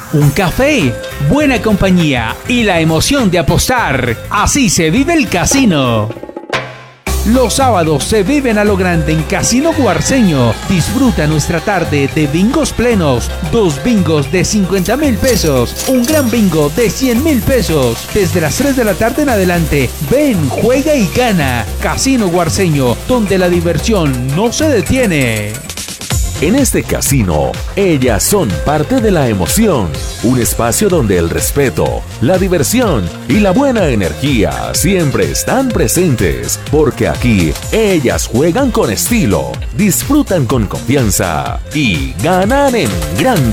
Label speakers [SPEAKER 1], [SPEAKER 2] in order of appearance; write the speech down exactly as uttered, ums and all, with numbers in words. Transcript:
[SPEAKER 1] un café, buena compañía y la emoción de apostar. Así se vive el casino. Los sábados se viven a lo grande en Casino Guarceño. Disfruta nuestra tarde de bingos plenos. Dos bingos de cincuenta mil pesos. Un gran bingo de cien mil pesos. Desde las tres de la tarde en adelante. Ven, juega y gana. Casino Guarceño, donde la diversión no se detiene.
[SPEAKER 2] En este casino, ellas son parte de la emoción, un espacio donde el respeto, la diversión y la buena energía siempre están presentes, porque aquí ellas juegan con estilo, disfrutan con confianza y ganan en grande.